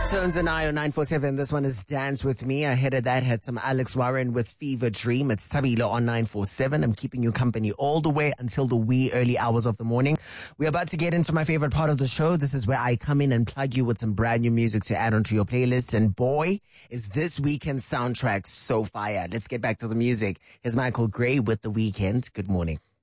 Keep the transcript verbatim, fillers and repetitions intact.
Tones and I on nine four seven. This one is Dance With Me. Ahead of that had some Alex Warren with Fever Dream. It's Tabilo on nine four seven. I'm keeping you company all the way until the wee early hours of the morning. We're about to get into my favorite part of the show. This is where I come in and plug you with some brand new music to add onto your playlist. And boy, is this weekend soundtrack so fire. Let's get back to the music. Here's Michael Gray with The Weeknd. Good morning.